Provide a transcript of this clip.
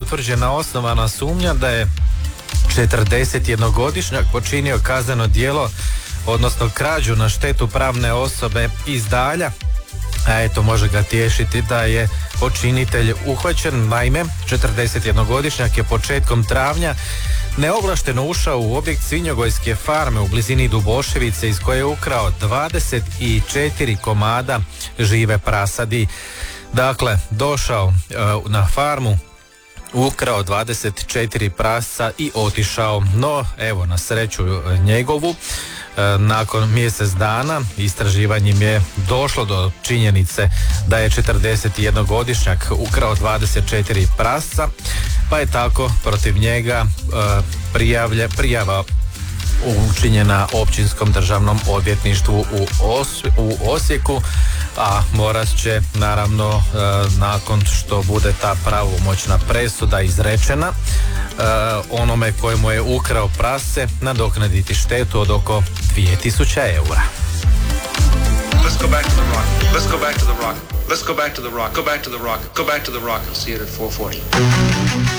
utvrđena osnovana sumnja da je 41-godišnjak počinio kazneno djelo, odnosno krađu na štetu pravne osobe iz Dalja. A eto, može ga tješiti da je počinitelj uhvaćen. Naime, 41-godišnjak je početkom travnja neovlašteno ušao u objekt svinjogojske farme u blizini Duboševice iz koje je ukrao 24 komada žive prasadi. Dakle, došao na farmu, ukrao 24 prasa i otišao. No, evo, na sreću njegovu, nakon mjesec dana istraživanjem je došlo do činjenice da je 41-godišnjak ukrao 24 prasa, pa je tako protiv njega prijava učinjena Općinskom državnom odvjetništvu u Osijeku, a morat će naravno nakon što bude ta pravomoćna presuda izrečena onome kojemu je ukrao prase nadoknaditi štetu od oko 2000 eura. Let's go back to the rock. Let's go back to the rock. Let's go back to the rock. Go back to the rock. Go back to the rock. I'll see it at 4:40.